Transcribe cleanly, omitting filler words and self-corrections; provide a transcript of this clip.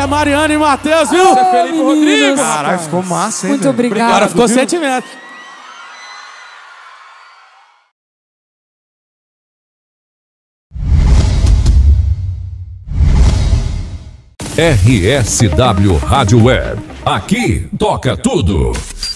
é Mariana e Matheus, viu? Você é Felipe Rodrigues. Caralho, ficou massa, hein? Muito obrigado. Agora ficou sentimento. RSW Rádio Web. Aqui toca tudo.